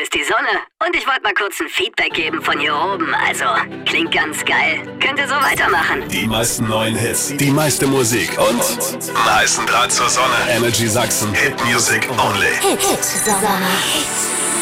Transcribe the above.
ist die Sonne und ich wollte mal kurz ein Feedback geben von hier oben. Also, klingt ganz geil. Könnt ihr so weitermachen? Die meisten neuen Hits, die meiste Musik und einen heißen Draht zur Sonne. Energy Sachsen, Hit Music Only. Hit Sommer.